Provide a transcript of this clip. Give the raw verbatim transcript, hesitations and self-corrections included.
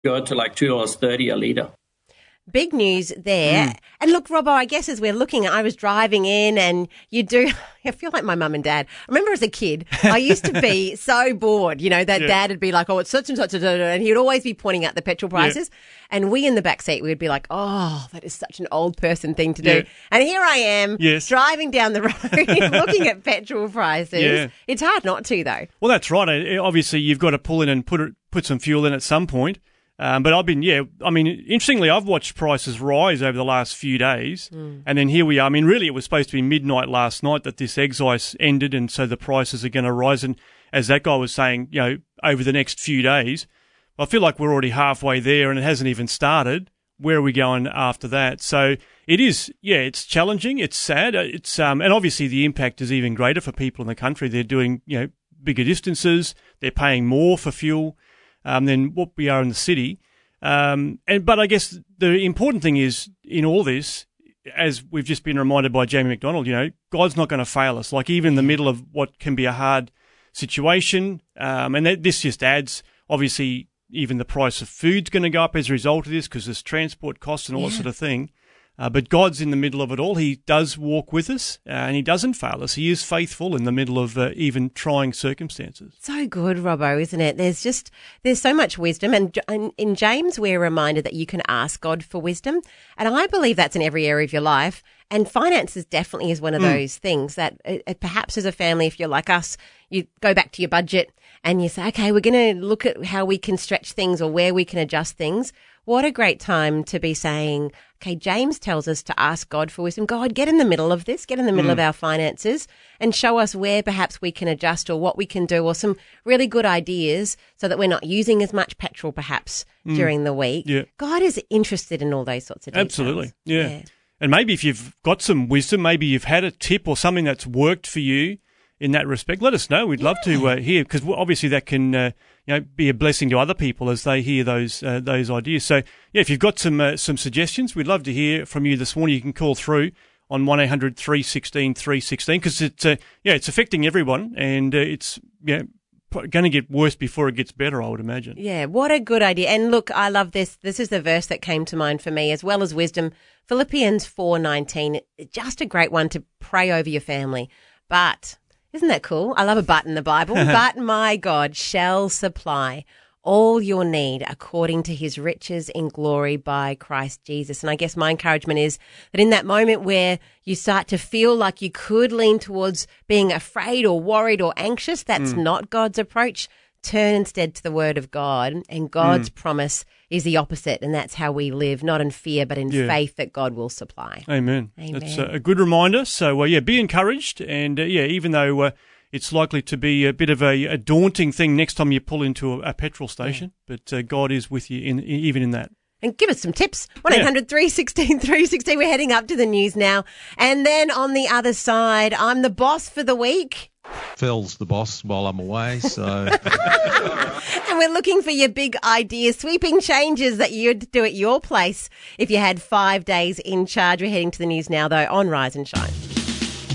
go to like two dollars thirty a litre. Big news there. Mm. And look, Robbo, I guess as we're looking, I was driving in and you do, I feel like my mum and dad. I remember as a kid, I used to be so bored, you know, that yeah. dad would be like, oh, it's such and such, and he would always be pointing out the petrol prices. Yeah. And we in the back seat, we would be like, oh, that is such an old person thing to do. Yeah. And here I am yes. driving down the road, looking at petrol prices. Yeah. It's hard not to, though. Well, that's right. Obviously, you've got to pull in and put it, put some fuel in at some point. Um, but I've been, yeah, I mean, interestingly, I've watched prices rise over the last few days. Mm. And then here we are. I mean, really, it was supposed to be midnight last night that this excise ended, and so the prices are going to rise. And as that guy was saying, you know, over the next few days, I feel like we're already halfway there and it hasn't even started. Where are we going after that? So it is, yeah, it's challenging. It's sad. It's um, and obviously the impact is even greater for people in the country. They're doing, you know, bigger distances. They're paying more for fuel Um, than what we are in the city. Um, and But I guess the important thing is, in all this, as we've just been reminded by Jamie McDonald, you know, God's not going to fail us. Like, even in the middle of what can be a hard situation, um, and that, this just adds, obviously, even the price of food's going to go up as a result of this because there's transport costs and all yeah. that sort of thing. Uh, but God's in the middle of it all. He does walk with us, uh, and he doesn't fail us. He is faithful in the middle of uh, even trying circumstances. So good, Robbo, isn't it? There's just, there's so much wisdom. And, and in James, we're reminded that you can ask God for wisdom. And I believe that's in every area of your life. And finances definitely is one of mm. those things that uh, perhaps as a family, if you're like us, you go back to your budget and you say, okay, we're going to look at how we can stretch things or where we can adjust things. What a great time to be saying, okay, James tells us to ask God for wisdom. God, get in the middle of this, get in the middle mm. of our finances and show us where perhaps we can adjust or what we can do or some really good ideas so that we're not using as much petrol perhaps mm. during the week. Yeah. God is interested in all those sorts of details. Absolutely, yeah. yeah. And maybe if you've got some wisdom, maybe you've had a tip or something that's worked for you in that respect, let us know. We'd yeah. love to uh, hear, because obviously that can uh, you know, be a blessing to other people as they hear those uh, those ideas. So, yeah, if you've got some uh, some suggestions, we'd love to hear from you this morning. You can call through on one eight hundred three one six three one six because it's uh, yeah, it's affecting everyone, and uh, it's yeah. going to get worse before it gets better, I would imagine. Yeah, what a good idea. And look, I love this. This is the verse that came to mind for me, as well as wisdom. Philippians four nineteen, just a great one to pray over your family. But isn't that cool? I love a but in the Bible. But my God shall supply all your need according to his riches in glory by Christ Jesus. And I guess my encouragement is that in that moment where you start to feel like you could lean towards being afraid or worried or anxious, that's mm. not God's approach. Turn instead to the word of God, and God's mm. promise is the opposite, and that's how we live, not in fear but in yeah. faith that God will supply. Amen. Amen. That's a good reminder. So, uh, yeah, be encouraged, and, uh, yeah, even though uh, it's likely to be a bit of a, a daunting thing next time you pull into a, a petrol station, yeah. but uh, God is with you in, even in that. And give us some tips. one eight hundred three one six three one six. We're heading up to the news now. And then on the other side, I'm the boss for the week. Phil's the boss while I'm away, so... And we're looking for your big ideas, sweeping changes that you'd do at your place if you had five days in charge. We're heading to the news now, though, on Rise and Shine.